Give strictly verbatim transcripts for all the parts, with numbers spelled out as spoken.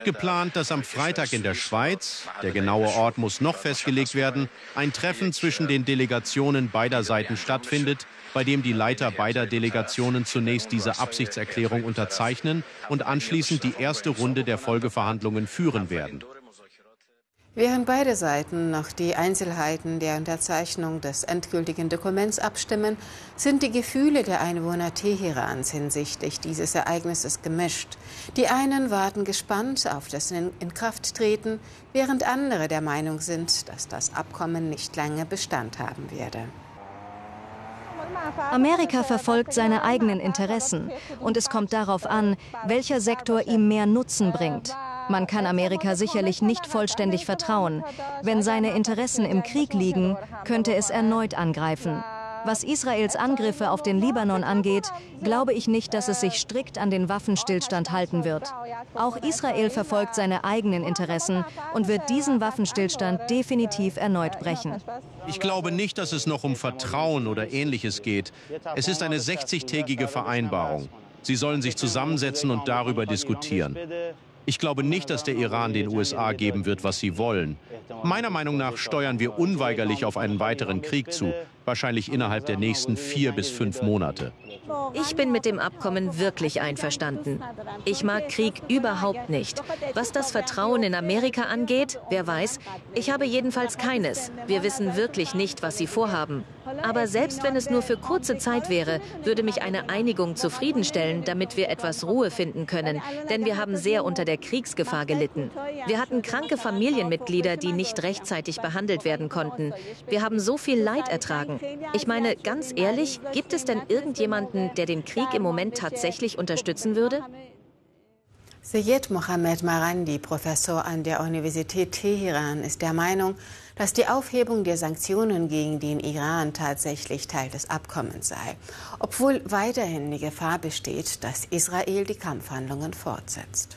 Geplant, dass am Freitag in der Schweiz, der genaue Ort muss noch festgelegt werden, ein Treffen zwischen den Delegationen beider Seiten stattfindet, bei dem die Leiter beider Delegationen zunächst diese Absichtserklärung unterzeichnen und anschließend die erste Runde der Folgeverhandlungen führen werden. Während beide Seiten noch die Einzelheiten der Unterzeichnung des endgültigen Dokuments abstimmen, sind die Gefühle der Einwohner Teherans hinsichtlich dieses Ereignisses gemischt. Die einen warten gespannt auf dessen Inkrafttreten, während andere der Meinung sind, dass das Abkommen nicht lange Bestand haben werde. Amerika verfolgt seine eigenen Interessen und es kommt darauf an, welcher Sektor ihm mehr Nutzen bringt. Man kann Amerika sicherlich nicht vollständig vertrauen. Wenn seine Interessen im Krieg liegen, könnte es erneut angreifen. Was Israels Angriffe auf den Libanon angeht, glaube ich nicht, dass es sich strikt an den Waffenstillstand halten wird. Auch Israel verfolgt seine eigenen Interessen und wird diesen Waffenstillstand definitiv erneut brechen. Ich glaube nicht, dass es noch um Vertrauen oder Ähnliches geht. Es ist eine sechzigtägige Vereinbarung. Sie sollen sich zusammensetzen und darüber diskutieren. Ich glaube nicht, dass der Iran den U S A geben wird, was sie wollen. Meiner Meinung nach steuern wir unweigerlich auf einen weiteren Krieg zu, wahrscheinlich innerhalb der nächsten vier bis fünf Monate. Ich bin mit dem Abkommen wirklich einverstanden. Ich mag Krieg überhaupt nicht. Was das Vertrauen in Amerika angeht, wer weiß, ich habe jedenfalls keines. Wir wissen wirklich nicht, was sie vorhaben. Aber selbst wenn es nur für kurze Zeit wäre, würde mich eine Einigung zufriedenstellen, damit wir etwas Ruhe finden können. Denn wir haben sehr unter der Kriegsgefahr gelitten. Wir hatten kranke Familienmitglieder, die nicht rechtzeitig behandelt werden konnten. Wir haben so viel Leid ertragen. Ich meine, ganz ehrlich, gibt es denn irgendjemanden, der den Krieg im Moment tatsächlich unterstützen würde? Seyed Mohammed Marandi, Professor an der Universität Teheran, ist der Meinung, dass die Aufhebung der Sanktionen gegen den Iran tatsächlich Teil des Abkommens sei, obwohl weiterhin die Gefahr besteht, dass Israel die Kampfhandlungen fortsetzt.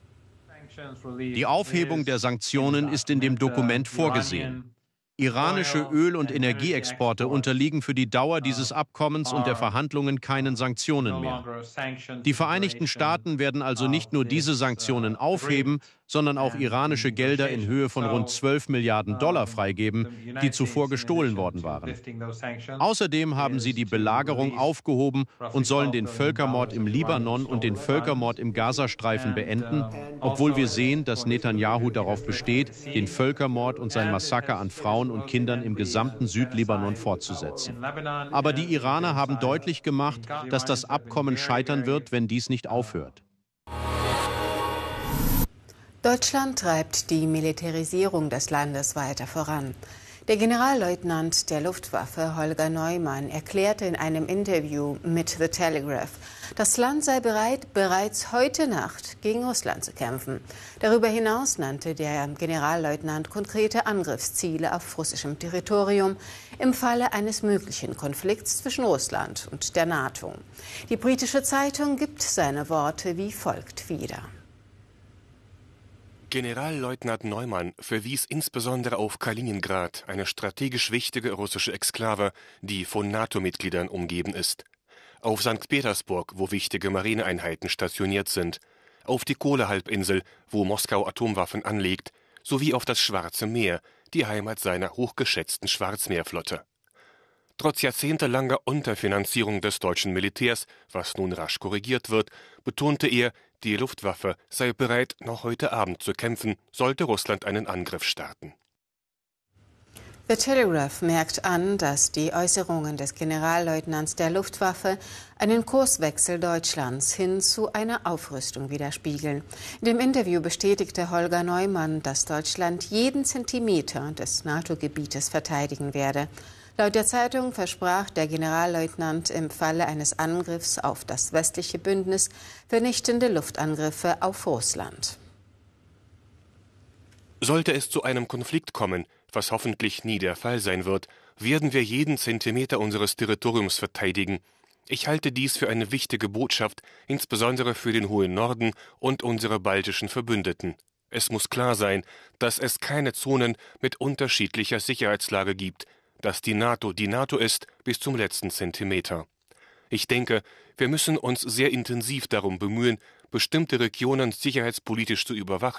Die Aufhebung der Sanktionen ist in dem Dokument vorgesehen. Iranische Öl- und Energieexporte unterliegen für die Dauer dieses Abkommens und der Verhandlungen keinen Sanktionen mehr. Die Vereinigten Staaten werden also nicht nur diese Sanktionen aufheben, sondern auch iranische Gelder in Höhe von rund zwölf Milliarden Dollar freigeben, die zuvor gestohlen worden waren. Außerdem haben sie die Belagerung aufgehoben und sollen den Völkermord im Libanon und den Völkermord im Gazastreifen beenden, obwohl wir sehen, dass Netanyahu darauf besteht, den Völkermord und sein Massaker an Frauen und Kindern im gesamten Südlibanon fortzusetzen. Aber die Iraner haben deutlich gemacht, dass das Abkommen scheitern wird, wenn dies nicht aufhört. Deutschland treibt die Militarisierung des Landes weiter voran. Der Generalleutnant der Luftwaffe Holger Neumann erklärte in einem Interview mit The Telegraph, das Land sei bereit, bereits heute Nacht gegen Russland zu kämpfen. Darüber hinaus nannte der Generalleutnant konkrete Angriffsziele auf russischem Territorium im Falle eines möglichen Konflikts zwischen Russland und der NATO. Die britische Zeitung gibt seine Worte wie folgt wieder. Generalleutnant Neumann verwies insbesondere auf Kaliningrad, eine strategisch wichtige russische Exklave, die von NATO-Mitgliedern umgeben ist. Auf Sankt Petersburg, wo wichtige Marineeinheiten stationiert sind. Auf die Kola-Halbinsel, wo Moskau Atomwaffen anlegt, sowie auf das Schwarze Meer, die Heimat seiner hochgeschätzten Schwarzmeerflotte. Trotz jahrzehntelanger Unterfinanzierung des deutschen Militärs, was nun rasch korrigiert wird, betonte er, die Luftwaffe sei bereit, noch heute Abend zu kämpfen, sollte Russland einen Angriff starten. The Telegraph merkt an, dass die Äußerungen des Generalleutnants der Luftwaffe einen Kurswechsel Deutschlands hin zu einer Aufrüstung widerspiegeln. In dem Interview bestätigte Holger Neumann, dass Deutschland jeden Zentimeter des NATO-Gebietes verteidigen werde. Laut der Zeitung versprach der Generalleutnant im Falle eines Angriffs auf das westliche Bündnis vernichtende Luftangriffe auf Russland. Sollte es zu einem Konflikt kommen, was hoffentlich nie der Fall sein wird, werden wir jeden Zentimeter unseres Territoriums verteidigen. Ich halte dies für eine wichtige Botschaft, insbesondere für den hohen Norden und unsere baltischen Verbündeten. Es muss klar sein, dass es keine Zonen mit unterschiedlicher Sicherheitslage gibt, dass die NATO die NATO ist bis zum letzten Zentimeter. Ich denke, wir müssen uns sehr intensiv darum bemühen, bestimmte Regionen sicherheitspolitisch zu überwachen.